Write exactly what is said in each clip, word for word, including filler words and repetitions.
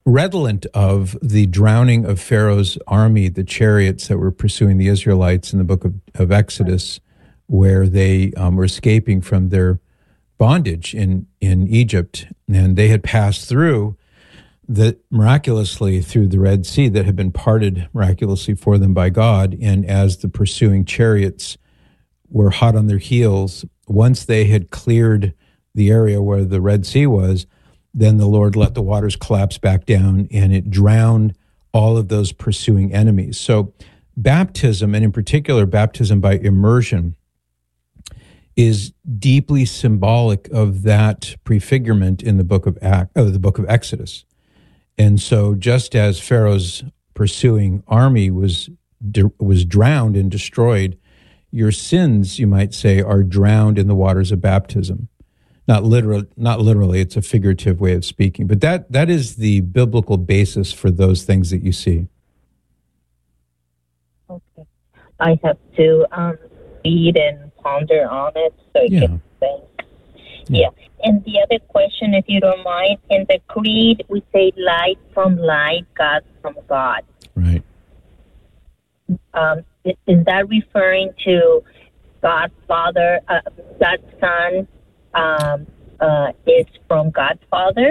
redolent of the drowning of Pharaoh's army, the chariots that were pursuing the Israelites in the book of, of Exodus, where they um, were escaping from their bondage in, in Egypt. And they had passed through the miraculously through the Red Sea that had been parted miraculously for them by God. And as the pursuing chariots were hot on their heels, once they had cleared the area where the Red Sea was, then the Lord let the waters collapse back down, and it drowned all of those pursuing enemies. So baptism, and in particular baptism by immersion, is deeply symbolic of that prefigurement in the book of Act, oh, the book of Exodus. And so just as Pharaoh's pursuing army was was drowned and destroyed, your sins, you might say, are drowned in the waters of baptism. Not literal, not literally, it's a figurative way of speaking. But that that is the biblical basis for those things that you see. Okay. I have to um, read and ponder on it so I Yeah. can think. Yeah. And the other question, if you don't mind, in the creed, we say light from light, God from God. Right. Um, is, is that referring to God Father, uh, God Son, um, uh, is from God Father?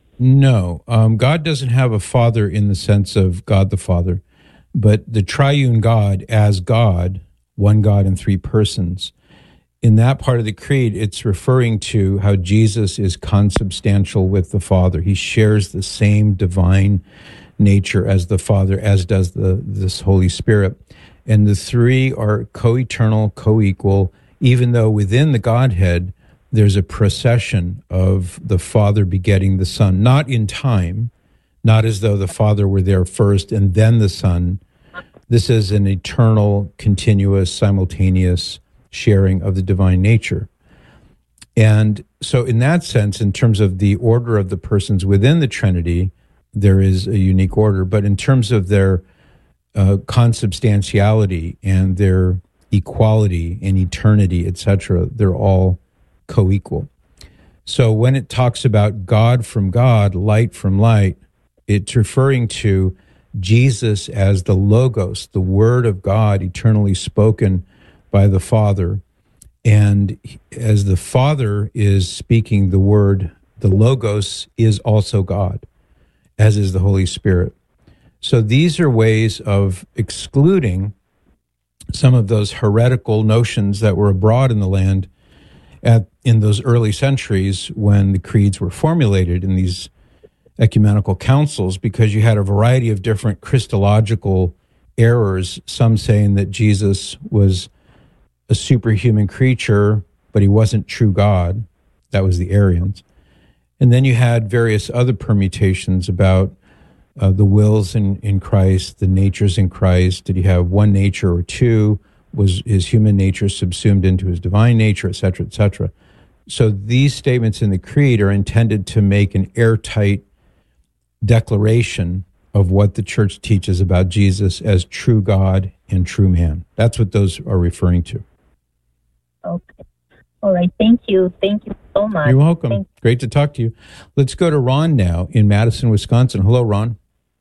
No, um, God doesn't have a father in the sense of God the Father, but the triune God as God, one God in three persons. In that part of the creed, it's referring to how Jesus is consubstantial with the Father. He shares the same divine nature as the Father, as does the this Holy Spirit. And the three are co-eternal, co-equal, even though within the Godhead, there's a procession of the Father begetting the Son, not in time, not as though the Father were there first and then the Son. This is an eternal, continuous, simultaneous sharing of the divine nature. And so in that sense, in terms of the order of the persons within the Trinity, there is a unique order. But in terms of their uh, consubstantiality and their equality and eternity, et cetera, they're all co-equal. So when it talks about God from God, light from light, it's referring to Jesus as the Logos, the Word of God, eternally spoken by the Father. And as the Father is speaking the Word, the Logos is also God, as is the Holy Spirit. So these are ways of excluding some of those heretical notions that were abroad in the land at in those early centuries when the creeds were formulated in these ecumenical councils, because you had a variety of different Christological errors, some saying that Jesus was a superhuman creature, but he wasn't true God. That was the Arians. And then you had various other permutations about uh, the wills in, in Christ, the natures in Christ. Did he have one nature or two? Was his human nature subsumed into his divine nature, et cetera, et cetera? So these statements in the Creed are intended to make an airtight declaration of what the Church teaches about Jesus as true God and true man. That's what those are referring to. Okay. All right. Thank you. Thank you so much. You're welcome. Thank- Great to talk to you. Let's go to Ron now in Madison, Wisconsin. Hello, Ron.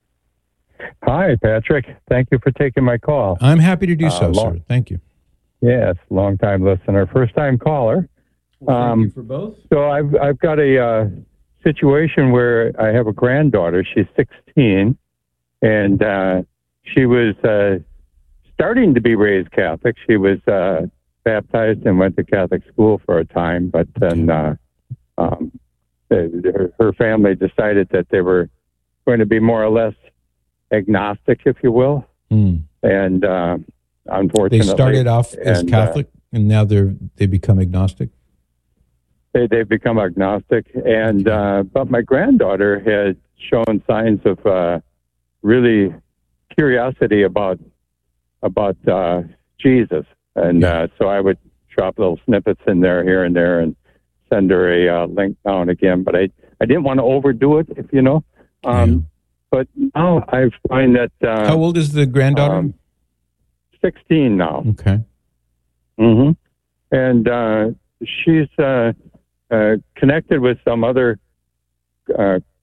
Hi, Patrick. Thank you for taking my call. I'm happy to do so, uh, long, sir. Thank you. Yes, long-time listener, first-time caller. Well, thank um, you for both. So I've I've got a uh, situation where I have a granddaughter. She's sixteen, and uh, she was uh, starting to be raised Catholic. She was uh, baptized and went to Catholic school for a time, but then uh, um, her, her family decided that they were going to be more or less agnostic, if you will. Mm. And uh, unfortunately, they started off as and, Catholic, uh, and now they're they become agnostic. They they've become agnostic, and uh, but my granddaughter had shown signs of uh, really curiosity about about uh, Jesus, and Yeah. uh, so I would drop little snippets in there here and there, and send her a uh, link now and again. But I I didn't want to overdo it, if you know. Um, Yeah. But now I find that uh, How old is the granddaughter? Um, Sixteen now. Okay. Mm-hmm. And uh, she's uh, uh, connected with some other uh,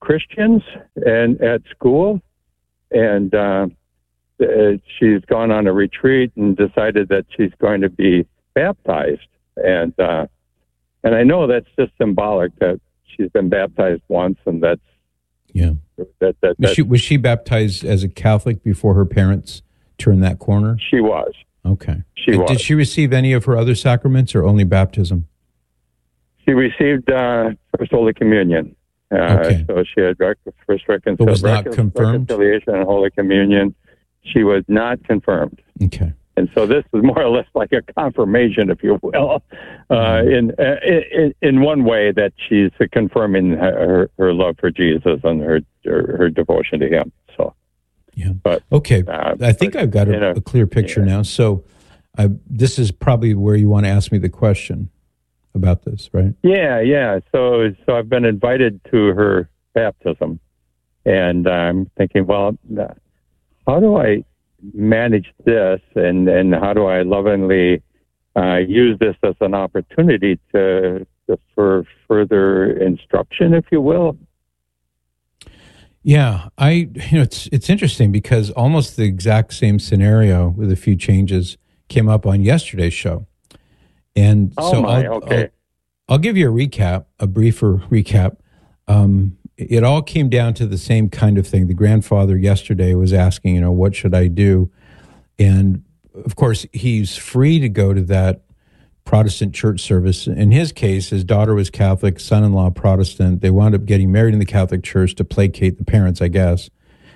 Christians and at school, and uh, she's gone on a retreat and decided that she's going to be baptized. And uh, and I know that's just symbolic that she's been baptized once, and that's yeah. That, that, was, she, was she baptized as a Catholic before her parents turned that corner? She was. Okay. She did, was. Did she receive any of her other sacraments or only baptism? She received uh, First Holy Communion. Uh, okay. So she had rec- First reconcil- but was not recon- confirmed? Reconciliation and Holy Communion. She was not confirmed. Okay. And so this is more or less like a confirmation, if you will, uh, in, uh, in in one way that she's confirming her, her love for Jesus and her, her her devotion to Him. So, yeah. But okay, uh, I think but, I've got a, you know, a clear picture yeah. now. So, I, this is probably where you want to ask me the question about this, right? Yeah, yeah. So, so I've been invited to her baptism, and I'm thinking, well, how do I manage this, and, and how do I lovingly uh, use this as an opportunity to, to for further instruction, if you will? Yeah, I you know it's it's interesting because almost the exact same scenario with a few changes came up on yesterday's show, and oh so my, I'll, okay. I'll, I'll give you a recap, a briefer recap. Um, It all came down to the same kind of thing. The grandfather yesterday was asking, you know, what should I do? And of course, he's free to go to that Protestant church service. In his case, his daughter was Catholic, son-in-law Protestant. They wound up getting married in the Catholic church to placate the parents, I guess.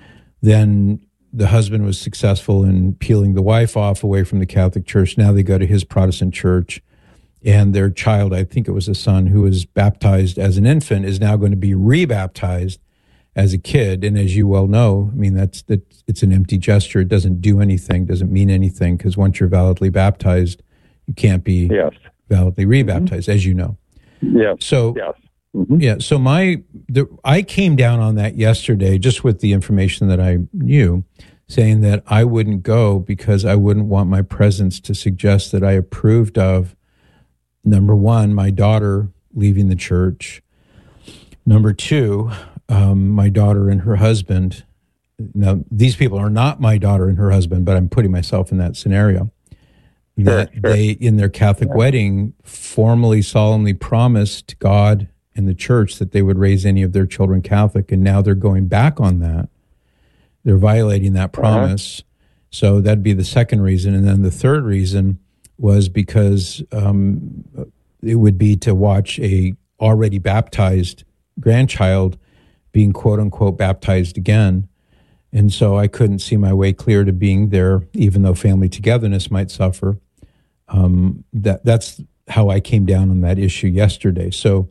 Then the husband was successful in peeling the wife off away from the Catholic church. Now they go to his Protestant church. And their child, I think it was a son who was baptized as an infant, is now going to be rebaptized as a kid. And as you well know, I mean, that's that it's an empty gesture. It doesn't do anything, doesn't mean anything, because once you're validly baptized, you can't be yes. validly rebaptized, mm-hmm. as you know. Yes. So, yes. Mm-hmm. yeah. So my, the, I came down on that yesterday, just with the information that I knew, saying that I wouldn't go because I wouldn't want my presence to suggest that I approved of, number one, my daughter leaving the church. Number two, um, my daughter and her husband. Now, these people are not my daughter and her husband, but I'm putting myself in that scenario. That sure, sure. they, in their Catholic yeah. wedding, formally, solemnly promised God and the church that they would raise any of their children Catholic, and now they're going back on that. They're violating that promise. Uh-huh. So that'd be the second reason. And then the third reason was because um, it would be to watch a already baptized grandchild being quote unquote baptized again. And so I couldn't see my way clear to being there, even though family togetherness might suffer. Um, that that's how I came down on that issue yesterday. So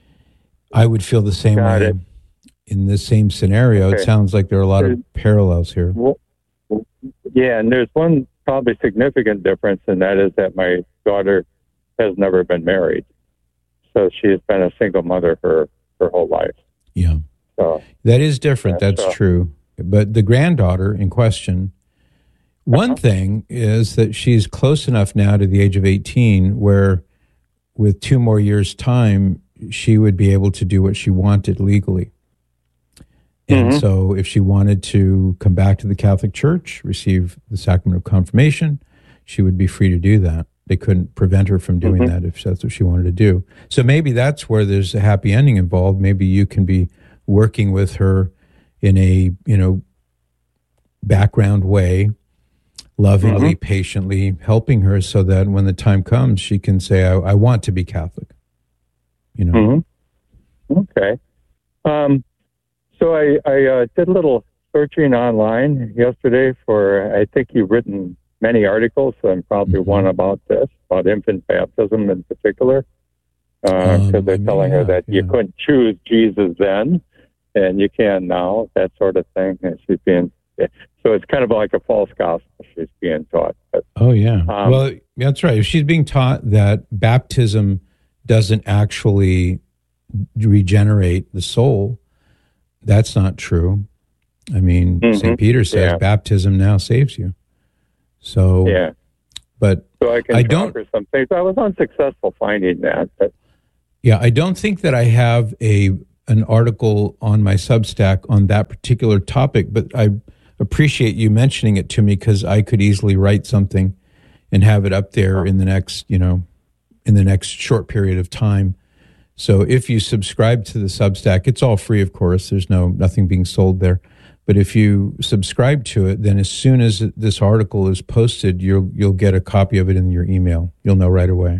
I would feel the same Got way it. in this same scenario. Okay. It sounds like there are a lot There's, of parallels here. Well, yeah, and there's one probably significant difference, and that is that my daughter has never been married. So she's been a single mother her, her whole life. Yeah. So that is different. Yeah, That's so. true. But the granddaughter in question, one uh-huh. thing is that she's close enough now to the age of eighteen where with two more years' time, she would be able to do what she wanted legally. And mm-hmm. so if she wanted to come back to the Catholic Church, receive the sacrament of confirmation, she would be free to do that. They couldn't prevent her from doing mm-hmm. that if that's what she wanted to do. So maybe that's where there's a happy ending involved. Maybe you can be working with her in a, you know, background way, lovingly, mm-hmm. patiently, helping her so that when the time comes, she can say, I, I want to be Catholic. You know? Mm-hmm. Okay. Um, so I, I uh, did a little searching online yesterday for, I think you've written many articles, and probably mm-hmm. one about this, about infant baptism in particular, because uh, um, they're telling yeah, her that yeah. you couldn't choose Jesus then, and you can now, that sort of thing. And she's being, so it's kind of like a false gospel she's being taught. But, oh, yeah. Um, well, that's right. If she's being taught that baptism doesn't actually regenerate the soul, that's not true. I mean, mm-hmm. Saint Peter says yeah. baptism now saves you. So, yeah. But so I can I don't, for some things. I was unsuccessful finding that. But. Yeah, I don't think that I have a an article on my Substack on that particular topic, but I appreciate you mentioning it to me because I could easily write something and have it up there in the next, you know, in the next short period of time. So if you subscribe to the Substack, it's all free, of course. There's no nothing being sold there. But if you subscribe to it, then as soon as this article is posted, you'll you'll get a copy of it in your email. You'll know right away.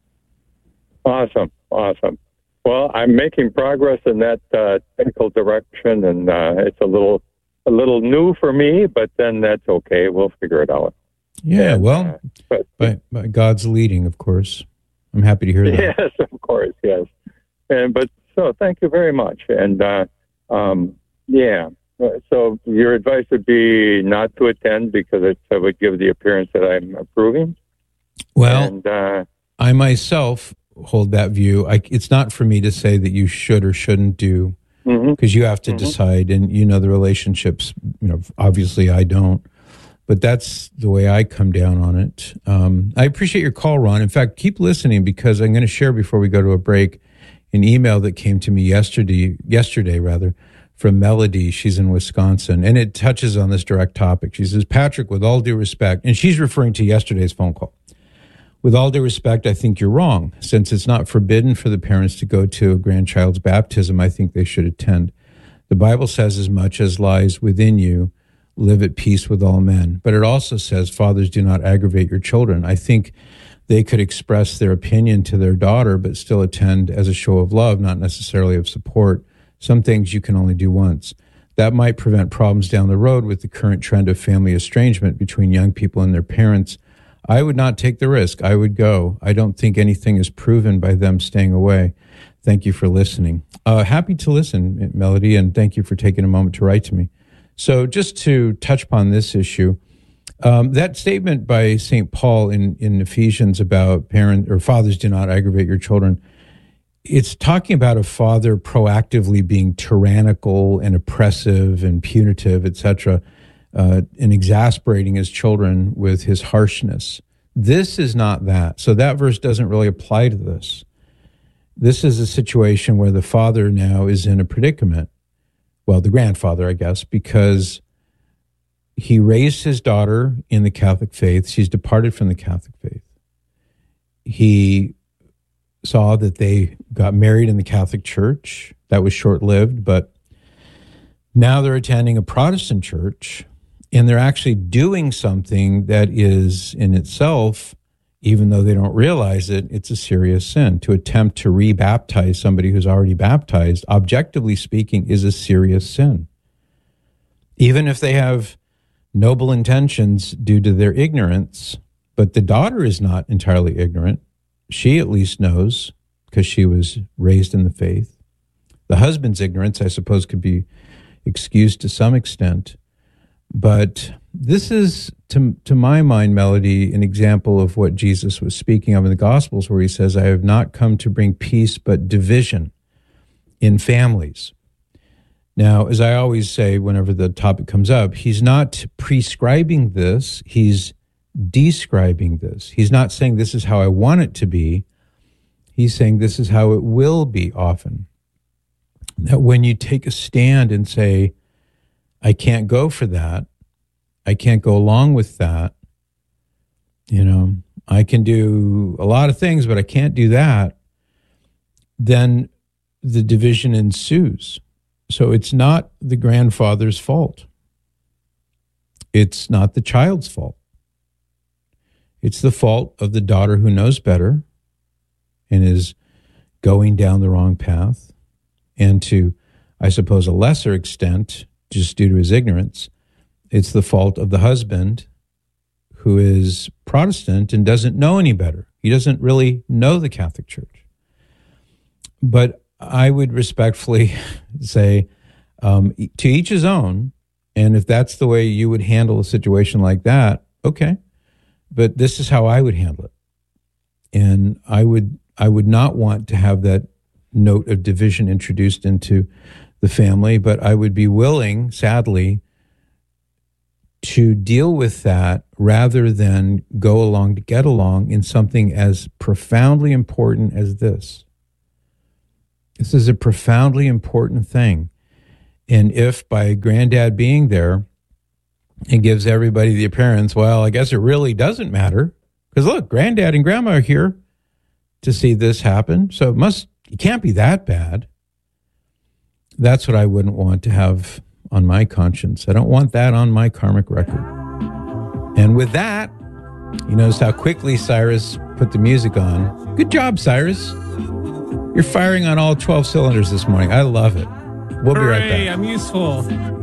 Awesome, awesome. Well, I'm making progress in that uh, technical direction, and uh, it's a little a little new for me, but then that's okay. We'll figure it out. Yeah, and, well, uh, but, by, by God's leading, of course. I'm happy to hear that. Yes, of course, yes. And but so, thank you very much. And uh, um, yeah, so your advice would be not to attend because it, it would give the appearance that I'm approving. Well, and, uh, I myself hold that view. I, it's not for me to say that you should or shouldn't do, because mm-hmm. you have to mm-hmm. decide, and you know the relationships. You know, obviously I don't, but that's the way I come down on it. Um, I appreciate your call, Ron. In fact, keep listening because I'm going to share before we go to a break an email that came to me yesterday. Yesterday, rather, from Melody. She's in Wisconsin, and it touches on this direct topic. She says, "Patrick, with all due respect," and she's referring to yesterday's phone call. "With all due respect, I think you're wrong. Since it's not forbidden for the parents to go to a grandchild's baptism, I think they should attend. The Bible says as much as lies within you, live at peace with all men. But it also says, fathers, do not aggravate your children. I think they could express their opinion to their daughter, but still attend as a show of love, not necessarily of support. Some things you can only do once. That might prevent problems down the road with the current trend of family estrangement between young people and their parents. I would not take the risk. I would go. I don't think anything is proven by them staying away. Thank you for listening." Uh, happy to listen, Melody, and thank you for taking a moment to write to me. So just to touch upon this issue, um, that statement by Saint Paul in, in Ephesians about parent or fathers do not aggravate your children, it's talking about a father proactively being tyrannical and oppressive and punitive, et cetera, Uh, and exasperating his children with his harshness. This is not that. So that verse doesn't really apply to this. This is a situation where the father now is in a predicament. Well, the grandfather, I guess, because he raised his daughter in the Catholic faith. She's departed from the Catholic faith. He saw that they got married in the Catholic Church. That was short-lived, but now they're attending a Protestant church. And they're actually doing something that is in itself, even though they don't realize it, it's a serious sin. To attempt to rebaptize somebody who's already baptized, objectively speaking, is a serious sin. Even if they have noble intentions due to their ignorance, but the daughter is not entirely ignorant. She at least knows because she was raised in the faith. The husband's ignorance, I suppose, could be excused to some extent. But this is, to to my mind, Melody, an example of what Jesus was speaking of in the Gospels, where he says, I have not come to bring peace, but division in families. Now, as I always say, whenever the topic comes up, he's not prescribing this, he's describing this. He's not saying this is how I want it to be. He's saying this is how it will be often. That when you take a stand and say, I can't go for that, I can't go along with that, you know, I can do a lot of things, but I can't do that, then the division ensues. So it's not the grandfather's fault. It's not the child's fault. It's the fault of the daughter who knows better and is going down the wrong path. And to, I suppose, a lesser extent, just due to his ignorance, it's the fault of the husband who is Protestant and doesn't know any better. He doesn't really know the Catholic Church. But I would respectfully say, um, to each his own, and if that's the way you would handle a situation like that, okay. But this is how I would handle it. And I would I would not want to have that note of division introduced into the family, but I would be willing, sadly, to deal with that rather than go along to get along in something as profoundly important as this. This is a profoundly important thing. And if by granddad being there, it gives everybody the appearance, well, I guess it really doesn't matter. Because look, granddad and grandma are here to see this happen. So it must, it can't be that bad. That's what I wouldn't want to have on my conscience. I don't want that on my karmic record. And with that, you notice how quickly Cyrus put the music on. Good job, Cyrus. You're firing on all twelve cylinders this morning. I love it. We'll be right back. I'm useful.